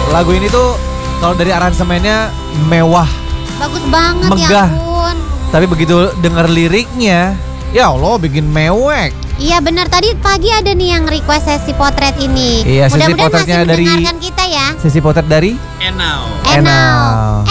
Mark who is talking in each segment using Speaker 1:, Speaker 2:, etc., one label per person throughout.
Speaker 1: lagu ini tuh kalau dari aransemennya mewah,
Speaker 2: Bagus banget
Speaker 1: megah.
Speaker 2: ya ampun.
Speaker 1: tapi begitu denger liriknya, ya Allah bikin mewek.
Speaker 2: Iya benar, tadi pagi ada nih yang request sesi potret ini.
Speaker 1: Iya, sesi
Speaker 2: Mudah-mudahan
Speaker 1: potretnya
Speaker 2: masih
Speaker 1: dari-
Speaker 2: mendengarkan kita ya.
Speaker 1: Sesi potret dari
Speaker 3: Enau.
Speaker 2: Enau.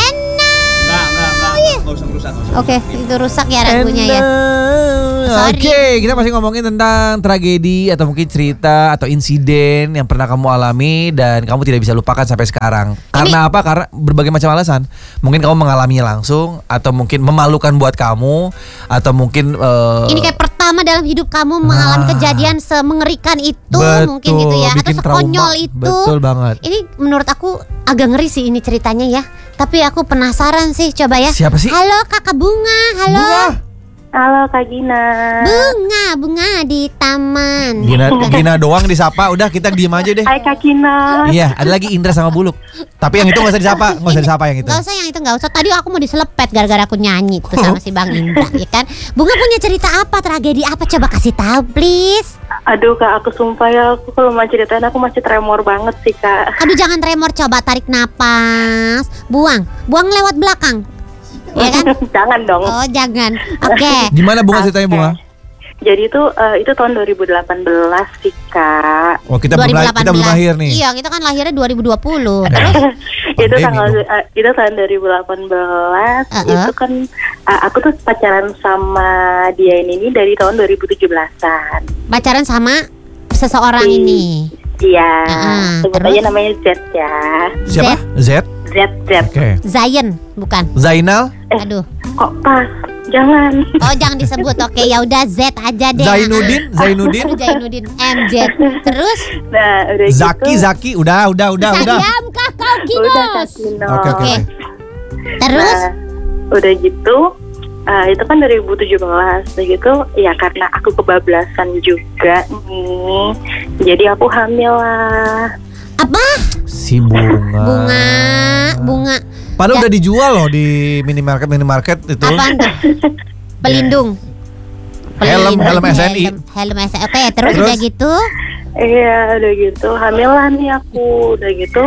Speaker 3: Enggak usah rusak.
Speaker 2: Oke, itu rusak ya lagunya ya. Sorry.
Speaker 1: Oke, kita masih ngomongin tentang tragedi atau mungkin cerita atau insiden yang pernah kamu alami dan kamu tidak bisa lupakan sampai sekarang. Karena apa? Karena berbagai macam alasan. Mungkin kamu mengalaminya langsung atau mungkin memalukan buat kamu atau mungkin
Speaker 2: Ini kayak pertama dalam hidup kamu mengalami kejadian semengerikan itu, mungkin gitu ya, atau
Speaker 1: bikin
Speaker 2: sekonyol
Speaker 1: trauma.
Speaker 2: itu.
Speaker 1: Betul banget.
Speaker 2: Ini menurut aku agak ngeri sih ini ceritanya ya. Tapi aku penasaran sih, coba ya.
Speaker 1: Siapa sih?
Speaker 2: Halo Kakak Bunga, halo.
Speaker 4: Halo Kak Gina.
Speaker 2: Bunga di taman.
Speaker 1: Gina doang disapa, udah kita diem aja deh.
Speaker 4: Hai Kak Gina.
Speaker 1: Iya, ada lagi Indra sama Buluk. Tapi yang itu gak usah disapa, yang itu.
Speaker 2: Gak usah yang itu, gak usah. Tadi aku mau diselepet gara-gara aku nyanyi tuh sama si Bang Indra, ya kan? Bunga punya cerita apa, tragedi apa? Coba kasih tahu, please.
Speaker 4: Aduh Kak, aku sumpah ya, aku kalau mau ceritain aku masih tremor banget sih Kak.
Speaker 2: Aduh jangan tremor, coba tarik napas. Buang lewat belakang. Ya kan?
Speaker 4: Jangan dong.
Speaker 2: Oh jangan. Oke.
Speaker 1: Gimana Bunga ceritanya Bunga?
Speaker 4: Jadi itu tahun 2018 sih Kak.
Speaker 1: Oh kita belum lahir nih.
Speaker 2: Iya, kita kan lahirnya 2020. Terus
Speaker 4: Itu
Speaker 1: Pandemi
Speaker 4: itu tahun 2018. Itu kan aku tuh pacaran sama dia ini dari tahun 2017-an.
Speaker 2: pacaran sama seseorang ini.
Speaker 4: Iya. Sebut
Speaker 2: terus?
Speaker 4: aja namanya Z ya.
Speaker 1: Siapa? Z?
Speaker 4: Z.
Speaker 1: Oke.
Speaker 2: Zion, bukan?
Speaker 1: Zainal?
Speaker 2: Aduh.
Speaker 4: Kok pas? Jangan.
Speaker 2: Oh, jangan disebut. Oke, ya udah Z aja deh.
Speaker 1: Zainuddin?
Speaker 2: Aduh, Zainuddin. MZ. Terus?
Speaker 4: Nah, udah
Speaker 1: Zaki, udah.
Speaker 2: Diam kah kau
Speaker 4: Udah Kak
Speaker 2: Kinos?
Speaker 4: Gino.
Speaker 1: Oke.
Speaker 2: Terus?
Speaker 4: Nah, udah gitu, itu kan 2017, udah gitu, ya karena aku kebablasan juga nih, jadi aku hamil lah.
Speaker 2: Apa?
Speaker 1: Si Bunga.
Speaker 2: Bunga.
Speaker 1: Padahal
Speaker 2: Ya.
Speaker 1: udah dijual loh di minimarket itu.
Speaker 2: Apaan tuh? Pelindung.
Speaker 1: Helm SNI.
Speaker 2: Helm SNI. Oke, terus
Speaker 1: Terus?
Speaker 2: udah gitu?
Speaker 4: Iya, udah gitu, hamil lah nih aku, udah gitu,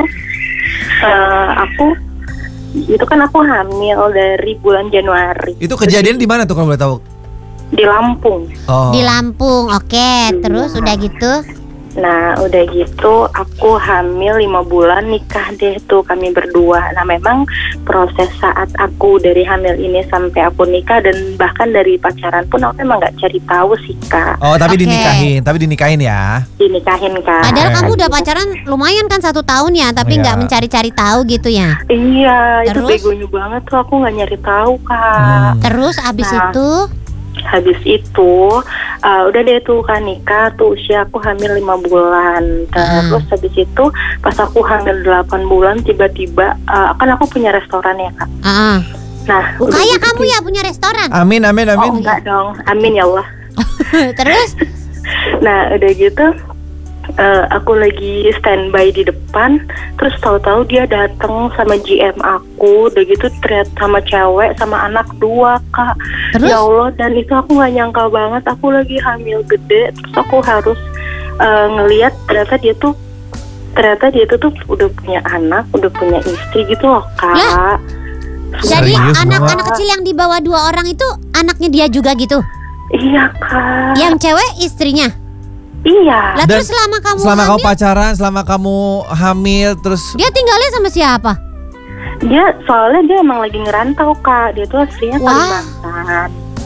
Speaker 4: itu kan aku hamil dari bulan Januari.
Speaker 1: Itu kejadian di mana tuh kalau boleh tahu?
Speaker 4: Di Lampung.
Speaker 1: Oh.
Speaker 2: Di Lampung. Oke, terus udah gitu?
Speaker 4: Nah, udah gitu aku hamil 5 bulan, nikah deh tuh kami berdua. Nah, memang proses saat aku dari hamil ini sampai aku nikah dan bahkan dari pacaran pun aku emang gak cari tahu sih Kak.
Speaker 1: Oh, tapi
Speaker 2: Oke.
Speaker 1: dinikahin ya.
Speaker 4: Dinikahin Kak.
Speaker 2: Padahal kamu udah pacaran lumayan kan 1 tahun ya, tapi
Speaker 1: Iya.
Speaker 2: nggak mencari-cari tahu gitu ya.
Speaker 4: Iya,
Speaker 2: Terus?
Speaker 4: itu begonya banget tuh, aku gak nyari tahu Kak.
Speaker 2: Terus abis
Speaker 4: Nah.
Speaker 2: itu?
Speaker 4: Habis itu udah deh tuh kan nikah tuh usia aku hamil 5 bulan. Terus habis itu pas aku hamil 8 bulan tiba-tiba kan aku punya restoran ya Kak. Nah, udah
Speaker 2: Kayak
Speaker 4: gitu
Speaker 2: kamu ya punya restoran.
Speaker 1: Amin.
Speaker 4: Oh enggak dong, amin ya Allah.
Speaker 2: Terus?
Speaker 4: Nah udah gitu aku lagi standby di depan, terus tahu-tahu dia datang sama GM aku, udah gitu ternyata sama cewek sama anak 2 Kak.
Speaker 2: Terus?
Speaker 4: Ya Allah, dan itu aku nggak nyangka banget, aku lagi hamil gede, terus aku harus ngelihat ternyata dia tuh udah punya anak, udah punya istri gitu loh Kak.
Speaker 2: Lah? Jadi
Speaker 1: Serius,
Speaker 2: anak-anak kecil yang dibawa 2 orang itu anaknya dia juga gitu?
Speaker 4: Iya Kak.
Speaker 2: Yang cewek istrinya?
Speaker 4: Iya.
Speaker 2: Lah
Speaker 1: Dan
Speaker 2: terus selama kamu
Speaker 1: Selama kamu
Speaker 2: hamil,
Speaker 1: pacaran, selama kamu hamil, terus
Speaker 2: dia tinggalnya sama siapa?
Speaker 4: Soalnya dia emang lagi ngerantau Kak, dia tuh aslinya
Speaker 2: Wah.
Speaker 4: Kalimantan.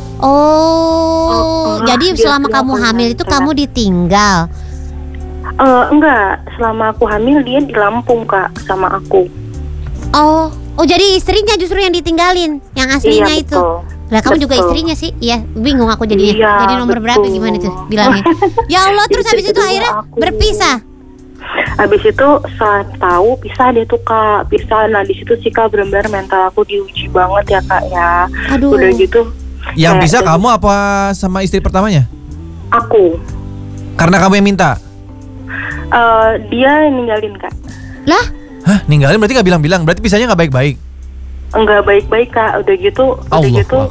Speaker 2: Oh, jadi
Speaker 4: dia
Speaker 2: selama
Speaker 4: tinggal
Speaker 2: kamu hamil itu
Speaker 4: Kalimantan.
Speaker 2: kamu ditinggal.
Speaker 4: Enggak, selama aku hamil dia di Lampung Kak sama aku.
Speaker 2: Oh, jadi istrinya justru yang ditinggalin, yang aslinya
Speaker 4: Iya,
Speaker 2: itu.
Speaker 4: betul.
Speaker 2: Lah kamu juga
Speaker 4: Betul.
Speaker 2: istrinya sih? Iya, bingung aku jadinya.
Speaker 4: Iya,
Speaker 2: Jadi nomor berapa
Speaker 4: betul.
Speaker 2: gimana tuh bilangnya? Ya Allah, terus
Speaker 4: Istri
Speaker 2: habis itu
Speaker 4: kedua
Speaker 2: akhirnya
Speaker 4: aku.
Speaker 2: berpisah.
Speaker 4: Habis itu saat tahu pisah dia tuh Kak, pisah. Nah di situ sih Kak benar-benar mental aku diuji banget ya Kak ya.
Speaker 2: Aduh.
Speaker 4: Udah gitu
Speaker 1: yang bisa
Speaker 4: kayak
Speaker 1: kamu apa sama istri pertamanya?
Speaker 4: aku,
Speaker 1: Karena kamu yang minta.
Speaker 4: dia yang ninggalin Kak.
Speaker 2: Lah,
Speaker 1: Hah, ninggalin berarti gak bilang-bilang. Berarti pisahnya gak baik-baik.
Speaker 4: Enggak baik-baik Kak. Udah gitu
Speaker 1: Allah
Speaker 4: gitu.
Speaker 1: Akbar.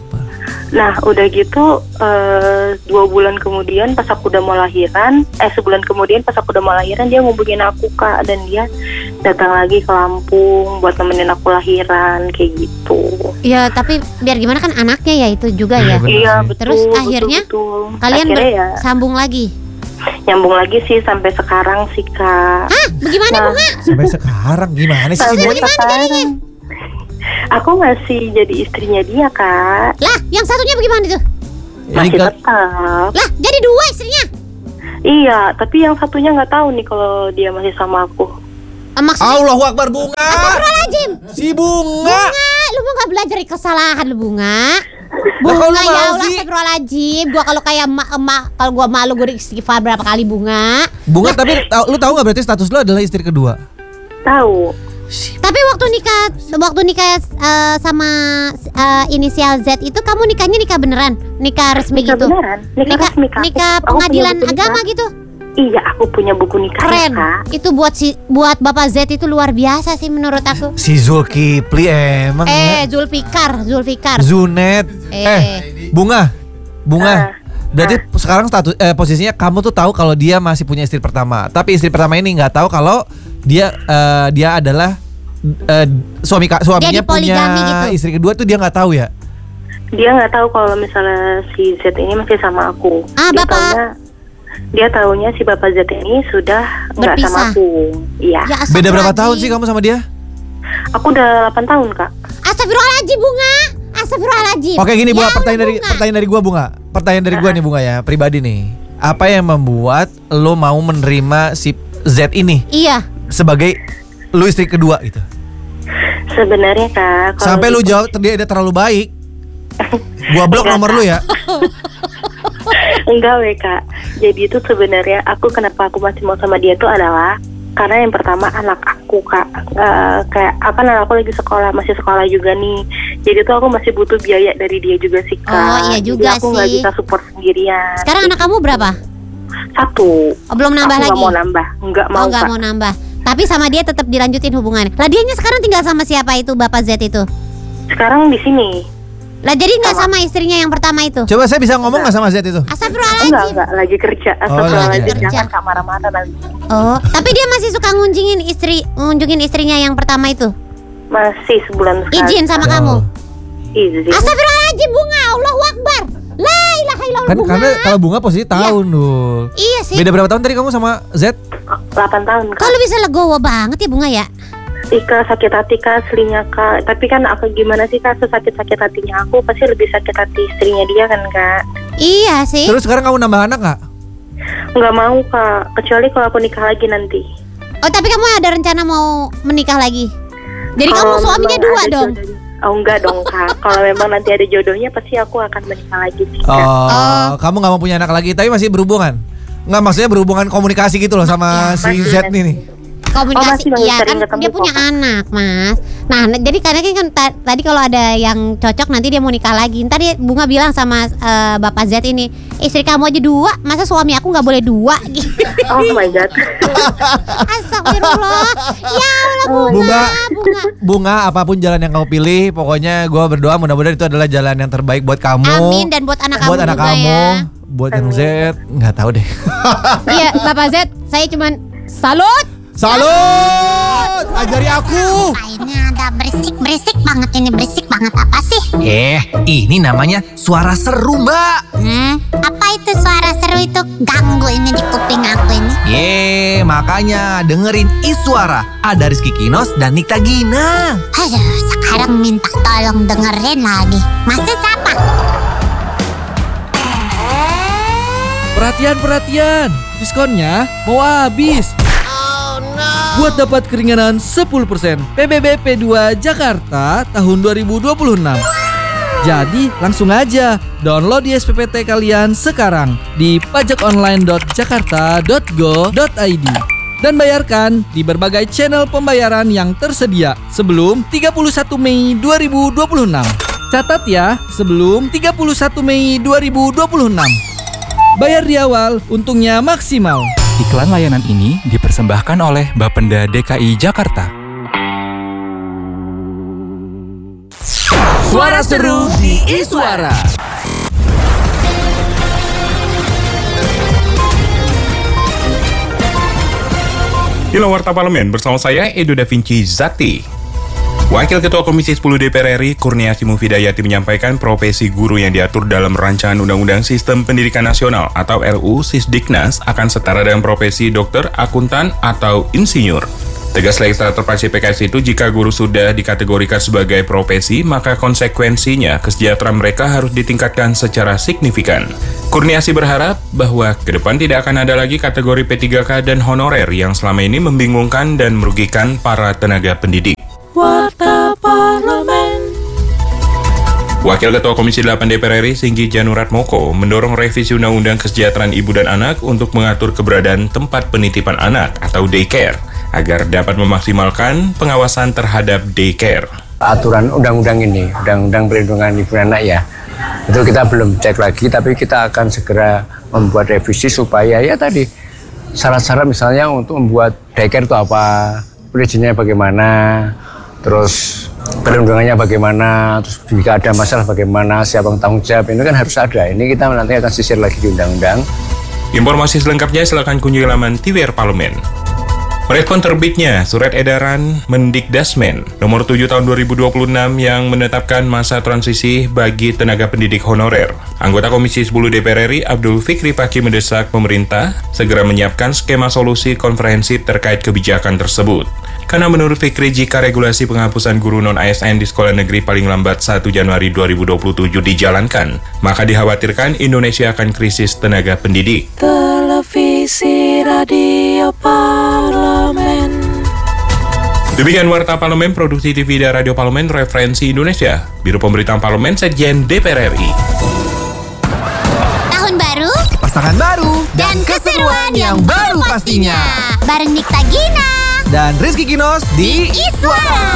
Speaker 4: Nah udah gitu 2 bulan kemudian pas aku udah mau lahiran, sebulan kemudian pas aku udah mau lahiran dia ngubungin aku Kak, dan dia datang lagi ke Lampung buat nemenin aku lahiran kayak gitu.
Speaker 2: Ya tapi biar gimana kan anaknya ya itu juga ya.
Speaker 1: benar
Speaker 4: Iya
Speaker 1: sih.
Speaker 4: betul.
Speaker 2: Terus akhirnya
Speaker 4: betul.
Speaker 2: kalian
Speaker 4: Akhirnya ya,
Speaker 2: sambung lagi.
Speaker 4: nyambung lagi sih sampai sekarang sih Kak.
Speaker 2: Hah? Bagaimana
Speaker 4: Nah,
Speaker 2: Bunga?
Speaker 1: Sampai sekarang gimana sih?
Speaker 4: Sampai sekarang aku masih jadi istrinya dia Kak.
Speaker 2: Lah, yang satunya bagaimana tuh?
Speaker 1: Ini
Speaker 4: Masih
Speaker 1: kan
Speaker 4: tetap.
Speaker 2: Lah, jadi 2 istrinya.
Speaker 4: Iya, tapi yang satunya nggak tahu nih kalau dia masih sama aku.
Speaker 2: Maksudnya
Speaker 1: Allahu Akbar Bunga.
Speaker 2: Astagfirullahaladzim.
Speaker 1: Si Bunga.
Speaker 2: Bunga, lu mau gak belajar dari kesalahan lu Bunga?
Speaker 1: Lah, kalau lu
Speaker 2: Bunga
Speaker 1: mau
Speaker 2: ya Allah,
Speaker 1: sih.
Speaker 2: astagfirullahaladzim. Gua kalau kayak emak, kalau gua malu gue istighfar berapa kali Bunga.
Speaker 1: Bunga tapi lu tahu nggak berarti status lu adalah istri kedua?
Speaker 4: Tahu.
Speaker 2: Tapi waktu nikah sama inisial Z itu kamu nikah beneran? Nikah resmi
Speaker 4: Nikah
Speaker 2: gitu?
Speaker 4: beneran, nikah resmi, Kak.
Speaker 2: Nikah
Speaker 4: Aku punya
Speaker 2: pengadilan
Speaker 4: buku nikah.
Speaker 2: agama gitu?
Speaker 4: Iya, aku punya buku nikahnya
Speaker 2: Keren.
Speaker 4: Kak.
Speaker 2: Itu buat Bapak Z itu luar biasa sih menurut aku.
Speaker 1: Si Zulkifli emang ya.
Speaker 2: Zulfikar.
Speaker 1: Zunet. Bunga. Berarti
Speaker 4: Ah.
Speaker 1: sekarang posisinya kamu tuh tahu kalau dia masih punya istri pertama. Tapi istri pertama ini nggak tahu kalau dia adalah suaminya
Speaker 2: Dia
Speaker 1: punya
Speaker 2: dipoligami gitu.
Speaker 1: istri kedua tuh dia nggak tahu ya.
Speaker 4: Dia nggak tahu kalau misalnya si Z ini masih sama aku.
Speaker 2: Ah,
Speaker 4: Dia taunya si Bapak Z ini sudah nggak
Speaker 2: Berpisah.
Speaker 4: sama aku. Iya.
Speaker 2: Ya,
Speaker 1: Beda berapa
Speaker 2: astagfirullahaladzim.
Speaker 1: tahun sih kamu sama dia?
Speaker 4: Aku udah 8 tahun Kak.
Speaker 2: Astagfirullahaladzim Bunga. Astagfirullahaladzim.
Speaker 1: Oke gini Bunga,
Speaker 2: Ya
Speaker 1: pertanyaan dari gua Bunga. Pertanyaan dari gua nih Bunga ya, pribadi nih. Apa yang membuat lo mau menerima si Z ini
Speaker 2: Iya.
Speaker 1: sebagai lu istri kedua gitu?
Speaker 4: Sebenarnya Kak, kalau
Speaker 1: Sampai lu
Speaker 4: di-
Speaker 1: jawab dia terlalu baik. Gua blok nomor lu ya.
Speaker 4: Enggak Kak. Jadi itu sebenarnya kenapa aku masih mau sama dia tuh adalah karena yang pertama anak aku Kak, kayak anak aku lagi masih sekolah juga nih. Jadi tuh aku masih butuh biaya dari dia juga sih Kak.
Speaker 2: Oh, iya
Speaker 4: Jadi
Speaker 2: juga
Speaker 4: aku nggak
Speaker 2: sih.
Speaker 4: bisa support sendirian.
Speaker 2: Sekarang anak kamu berapa?
Speaker 4: 1.
Speaker 2: Oh, belum nambah
Speaker 4: Aku
Speaker 2: lagi?
Speaker 4: nggak mau nambah, nggak mau
Speaker 2: Nggak
Speaker 4: Kak.
Speaker 2: mau nambah. Tapi sama dia tetap dilanjutin hubungannya. Lah dianya sekarang tinggal sama siapa itu Bapak Z itu?
Speaker 4: Sekarang di sini.
Speaker 2: Lah jadi nggak sama istrinya yang pertama itu?
Speaker 1: Coba saya bisa ngomong nggak sama Z itu?
Speaker 2: Astagfirullahaladzim.
Speaker 4: Enggak, lagi kerja.
Speaker 1: lagi
Speaker 4: Astagfirullahaladzim,
Speaker 2: kerja.
Speaker 4: jangan Kak marah-marah nanti.
Speaker 2: Oh, tapi dia masih suka ngunjungin istrinya yang pertama itu.
Speaker 4: Masih sebulan sekali.
Speaker 2: Izin sama
Speaker 1: Oh.
Speaker 2: kamu.
Speaker 4: Izin.
Speaker 2: Astagfirullahaladzim Bunga, Allahu Akbar. La ilaha illallah
Speaker 1: Kan
Speaker 2: Bunga.
Speaker 1: karena kalau Bunga posisi tahun Dul.
Speaker 2: Iya sih.
Speaker 1: Beda berapa tahun tadi kamu sama Z?
Speaker 4: 8 tahun Kak.
Speaker 2: Kalau bisa legowo banget ya Bunga ya.
Speaker 4: Ika sakit hati Kak, aslinya Kak. Tapi kan aku gimana sih Kak, sesakit-sakit hatinya aku pasti lebih sakit hati istrinya dia kan Kak.
Speaker 2: Iya sih.
Speaker 1: Terus sekarang kamu nambah anak nggak?
Speaker 4: Nggak mau Kak, kecuali kalau aku nikah lagi nanti.
Speaker 2: Oh tapi kamu ada rencana mau menikah lagi? Jadi
Speaker 4: Kalau
Speaker 2: kamu suaminya
Speaker 4: memang
Speaker 2: 2
Speaker 4: ada
Speaker 2: dong.
Speaker 4: jodohnya. Oh enggak dong Kak, kalau memang nanti ada jodohnya pasti aku akan menikah lagi sih Kak.
Speaker 1: Kamu nggak mau punya anak lagi, tapi masih berhubungan? Nggak, maksudnya berhubungan komunikasi gitu loh sama si
Speaker 4: masih,
Speaker 1: Z nih.
Speaker 2: Komunikasi,
Speaker 4: masih
Speaker 2: iya
Speaker 4: sering
Speaker 2: kan
Speaker 4: ketemu
Speaker 2: dia punya
Speaker 4: kok.
Speaker 2: anak Mas. Nah jadi karena kan tadi kalau ada yang cocok nanti dia mau nikah lagi. Ntar dia Bunga bilang sama Bapak Z ini, istri kamu aja 2, masa suami aku nggak boleh 2 gitu.
Speaker 4: Oh my god.
Speaker 2: Astagfirullah. Ya Allah Bunga.
Speaker 1: Bunga, apapun jalan yang kamu pilih, pokoknya gue berdoa mudah-mudahan itu adalah jalan yang terbaik buat kamu.
Speaker 2: Amin, dan buat anak
Speaker 1: buat
Speaker 2: kamu
Speaker 1: anak
Speaker 2: juga
Speaker 1: kamu,
Speaker 2: ya.
Speaker 1: buat yang Z, nggak tahu deh.
Speaker 2: Iya Bapak Z, saya cuman salut.
Speaker 1: Salut, ajari aku.
Speaker 5: Ini ada berisik banget ini, berisik banget apa sih?
Speaker 1: Ini namanya suara seru, Mbak.
Speaker 5: Apa itu suara seru itu? Ganggu ini di kuping aku ini.
Speaker 1: Makanya dengerin Iswara. Ada Rizky Kinos dan Nikta Gina.
Speaker 5: Aduh, sekarang minta tolong dengerin lagi. Maksud siapa?
Speaker 6: Perhatian, diskonnya mau habis. Buat dapat keringanan 10%, PBB P2 Jakarta tahun 2026. Jadi langsung aja download di SPPT kalian sekarang di pajakonline.jakarta.go.id dan bayarkan di berbagai channel pembayaran yang tersedia sebelum 31 Mei 2026. Catat ya, sebelum 31 Mei 2026. Bayar di awal, untungnya maksimal.
Speaker 7: Iklan layanan ini dipersembahkan oleh Bapenda DKI Jakarta.
Speaker 6: Suara seru di Iswara.
Speaker 8: Inilah Warta Parlemen bersama saya Edo Da Vinci Zati. Wakil Ketua Komisi 10 DPR RI Kurniasih Mufidayati menyampaikan profesi guru yang diatur dalam Rancangan Undang-Undang Sistem Pendidikan Nasional atau RUU Sisdiknas akan setara dengan profesi dokter, akuntan, atau insinyur. Tegas legislator fraksi PKS itu, jika guru sudah dikategorikan sebagai profesi, maka konsekuensinya kesejahteraan mereka harus ditingkatkan secara signifikan. Kurniasih berharap bahwa ke depan tidak akan ada lagi kategori P3K dan honorer yang selama ini membingungkan dan merugikan para tenaga pendidik.
Speaker 9: Warta Parlemen.
Speaker 8: Wakil Ketua Komisi 8 DPR RI Singgi Janurat Moko mendorong revisi Undang-Undang Kesejahteraan Ibu dan Anak untuk mengatur keberadaan tempat penitipan anak atau daycare agar dapat memaksimalkan pengawasan terhadap daycare.
Speaker 10: Aturan undang-undang ini, Undang-Undang Perlindungan Ibu dan Anak ya, itu kita belum cek lagi, tapi kita akan segera membuat revisi supaya ya tadi syarat-syarat misalnya untuk membuat daycare itu apa, perizinannya bagaimana, terus perlindungannya bagaimana, terus jika ada masalah bagaimana, siapa yang tanggung jawab, ini kan harus ada. Ini kita nanti akan sisir lagi di undang-undang.
Speaker 8: Informasi selengkapnya silakan kunjungi laman TVR Parlemen. Merespon terbitnya Surat Edaran Mendikdasmen nomor 7 tahun 2026 yang menetapkan masa transisi bagi tenaga pendidik honorer. Anggota Komisi 10 DPR RI Abdul Fikri Paki mendesak pemerintah segera menyiapkan skema solusi komprehensif terkait kebijakan tersebut. Karena menurut Fikri, jika regulasi penghapusan guru non-ASN di sekolah negeri paling lambat 1 Januari 2027 dijalankan, maka dikhawatirkan Indonesia akan krisis tenaga pendidik.
Speaker 9: Televisi Radio Parlemen.
Speaker 8: Demikian Warta Parlemen, Produksi TV dan Radio Parlemen, Referensi Indonesia, Biro Pemberitaan Parlemen, Sekjen DPR RI.
Speaker 5: Tahun baru
Speaker 1: Pasangan baru
Speaker 5: dan keseruan yang baru pastinya. Bareng Nikta Gina
Speaker 1: dan Rizky Kinos di
Speaker 5: Iswara.